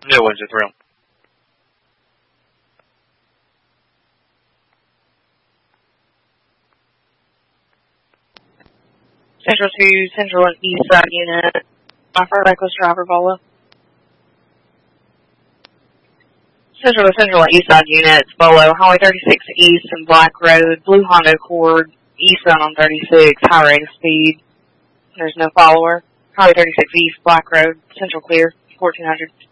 Yeah, Wednesday 3 on. Central 2, Central and East Side Unit. My first reckless driver, Volo. Central to Central and East Side Unit, it's Volo. Highway 36 East and Black Road, Blue Honda Accord, eastbound on 36, high rate of speed. There's no follower. Highway 36 East, Black Road, Central clear, 1400.